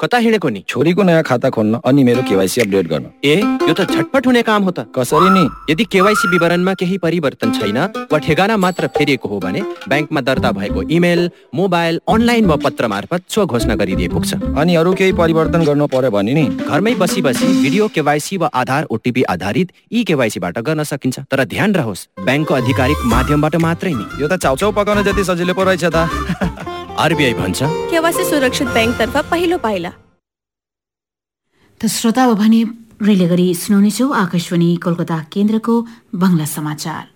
कता हिँडेको नि? छोरीको नयाँ खाता खोल्न अनि मेरो केवाइसी अपडेट गर्न। ए, यो त झटपट हुने काम हो त। कसरी नि? यदि केवाइसी विवरणमा केही परिवर्तन छैन वा ठेगाना मात्र फेरिएको हो भने बैंकमा दर्ता भएको इमेल, मोबाइल, अनलाइन वा पत्र मार्फत स्व घोषणा गरिदिए पुग्छ। अनि अरू केही परिवर्तन गर्नु पर्यो भने नि घरमै बसी भिडियो केवाइसी वा आधार ओटिपी आधारित ई केवाइसीबाट गर्न सकिन्छ। तर ध्यान रहोस्, बैंकको आधिकारिक माध्यमबाट मात्रै नि। यो त चाउचाउ पकाउन जति सजिलो पो रहेछ त। आरबीआई भन्छ, केवाइसी सुरक्षित बैंकतर्फ पहिलो पाइला। त श्रोता भने रिले गरी सुनाउनेछौ आकाशवाणी कोलकाता केन्द्रको बंगला समाचार।